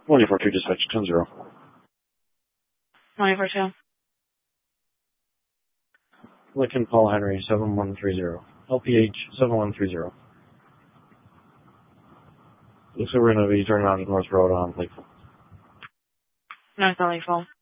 142 dispatch 10-0. 142. Lincoln Paul Henry 7130. LPH 7130. Looks like we're going to be turning onto North Road on Lakeville. North on Lakeville.